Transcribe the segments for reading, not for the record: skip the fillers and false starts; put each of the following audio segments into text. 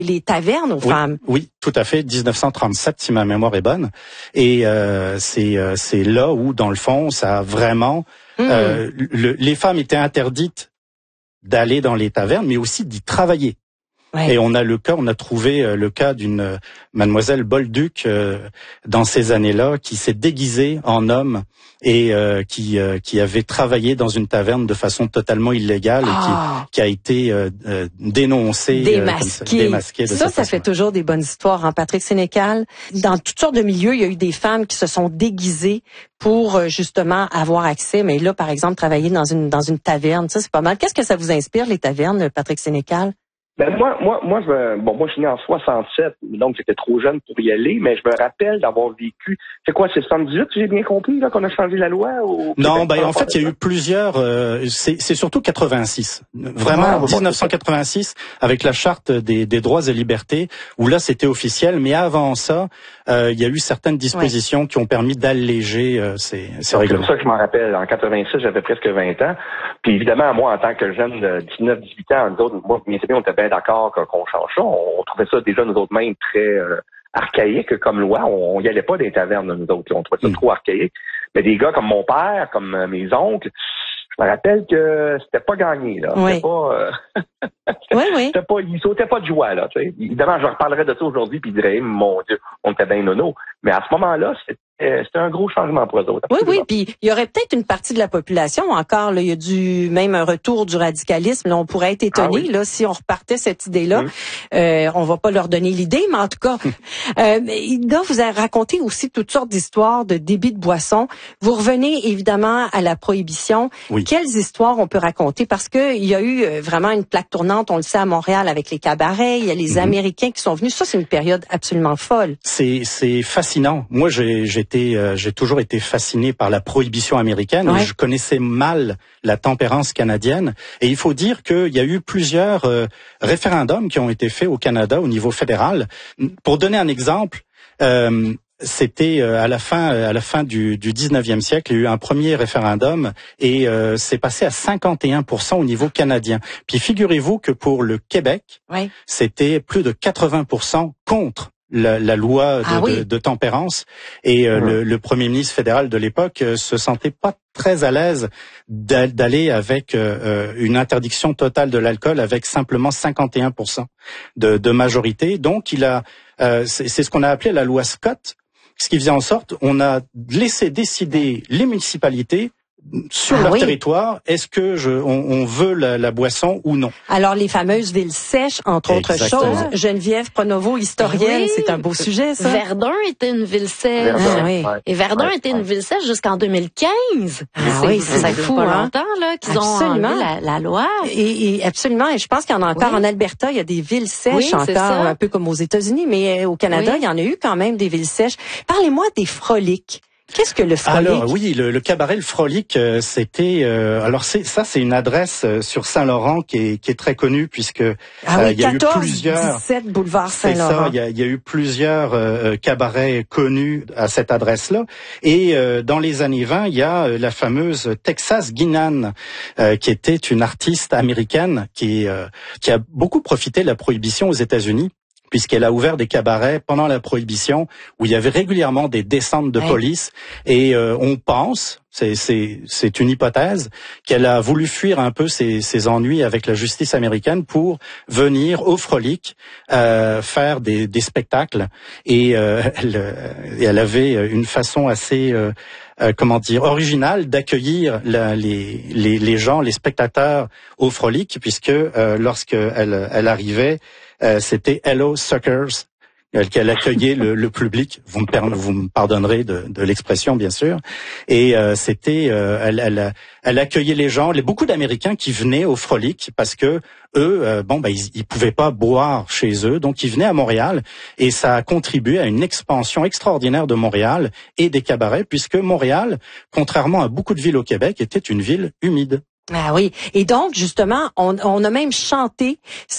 les tavernes aux femmes. Oui, tout à fait, 1937 si ma mémoire est bonne. Et c'est là où, dans le fond, ça a vraiment... les femmes étaient interdites d'aller dans les tavernes, mais aussi d'y travailler. Ouais. Et on a trouvé le cas d'une mademoiselle Bolduc dans ces années-là qui s'est déguisée en homme et qui avait travaillé dans une taverne de façon totalement illégale et qui a été dénoncée, démasquée. Ça fait toujours des bonnes histoires, hein, Patrick Sénécal. Dans toutes sortes de milieux, il y a eu des femmes qui se sont déguisées pour justement avoir accès. Mais là, par exemple, travailler dans une taverne, ça c'est pas mal. Qu'est-ce que ça vous inspire, les tavernes, Patrick Sénécal? Ben moi, je suis né en 67, donc j'étais trop jeune pour y aller, mais je me rappelle d'avoir vécu. C'est quoi, c'est 78, j'ai bien compris, là, qu'on a changé la loi? Non, en fait, il y a eu plusieurs. C'est surtout 86, vraiment 1986, avec la charte des droits et libertés, où là c'était officiel. Mais avant ça, il y a eu certaines dispositions qui ont permis d'alléger ces règlements. C'est pour ça que je m'en rappelle. En 86, j'avais presque 20 ans. Puis évidemment, moi, en tant que jeune de 19-18 ans, nous autres, moi, bien sûr, on était bien d'accord qu'on change ça. On trouvait ça déjà, nous autres, même très archaïque comme loi. On y allait pas des tavernes, nous autres. On trouvait ça trop archaïque. Mais des gars comme mon père, comme mes oncles, je me rappelle que c'était pas gagné, là. Oui. C'était pas... C'était pas, ils sautaient pas de joie, là, tu sais. Évidemment, je reparlerai de ça aujourd'hui puis je dirais, mon Dieu, on était bien nono. Mais à ce moment-là, c'était un gros changement pour eux autres. Oui, puis il y aurait peut-être une partie de la population encore, là, il y a même un retour du radicalisme. Là, on pourrait être étonné, là, si on repartait cette idée-là. On va pas leur donner l'idée, mais en tout cas, là, vous avez raconté aussi toutes sortes d'histoires de débit de boissons. Vous revenez évidemment à la prohibition. Oui. Quelles histoires on peut raconter? Parce que il y a eu vraiment une plaque tournante, on le sait, à Montréal avec les cabarets. Il y a les Américains qui sont venus. Ça, c'est une période absolument folle. C'est fascinant. Moi, j'ai toujours été fasciné par la prohibition américaine. Ouais. Je connaissais mal la tempérance canadienne. Et il faut dire qu'il y a eu plusieurs référendums qui ont été faits au Canada au niveau fédéral. Pour donner un exemple, c'était à la fin du 19e siècle, il y a eu un premier référendum et c'est passé à 51% au niveau canadien. Puis figurez-vous que pour le Québec, c'était plus de 80% contre la loi de tempérance et le premier ministre fédéral de l'époque se sentait pas très à l'aise d'aller avec une interdiction totale de l'alcool avec simplement 51% de majorité. Donc c'est ce qu'on a appelé la loi Scott, ce qui faisait en sorte on a laissé décider les municipalités sur leur territoire, est-ce que on veut la boisson ou non? Alors, les fameuses villes sèches, entre autres choses. Geneviève Pronovo, historienne, c'est un beau sujet, ça. Verdun était une ville sèche. Et Verdun était une ville sèche jusqu'en 2015. C'est fou, pas longtemps, là, qu'ils ont enlevé la loi. Et absolument. Et je pense qu'il y en a encore en Alberta, il y a des villes sèches encore, un peu comme aux États-Unis, mais au Canada, il y en a eu quand même des villes sèches. Parlez-moi des froliques. Qu'est-ce que le Frolic? Alors oui, le cabaret Le Frolic, c'était c'est une adresse sur Saint-Laurent qui est très connue puisque il y a eu plusieurs 17 boulevard Saint-Laurent. C'est ça, il y a eu plusieurs cabarets connus à cette adresse-là et dans les années 20, il y a la fameuse Texas Guinan qui était une artiste américaine qui a beaucoup profité de la prohibition aux États-Unis, puisqu'elle a ouvert des cabarets pendant la prohibition où il y avait régulièrement des descentes de police et on pense, c'est une hypothèse, qu'elle a voulu fuir un peu ses ennuis avec la justice américaine pour venir au Frolic faire des spectacles et elle avait une façon assez originale d'accueillir les gens, les spectateurs au Frolic, puisque lorsque elle arrivait, c'était Hello Suckers qu'elle accueillait le public. Vous me pardonnerez de l'expression, bien sûr. Et c'était, elle accueillait les gens, beaucoup d'Américains qui venaient au Frolic parce que eux, ils pouvaient pas boire chez eux, donc ils venaient à Montréal et ça a contribué à une expansion extraordinaire de Montréal et des cabarets, puisque Montréal, contrairement à beaucoup de villes au Québec, était une ville humide. Ah oui. Et donc, justement, on a même chanté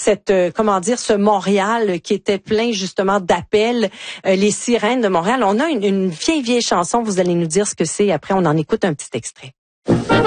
ce Montréal qui était plein, justement, d'appels, les sirènes de Montréal. On a une vieille chanson, vous allez nous dire ce que c'est. Après, on en écoute un petit extrait.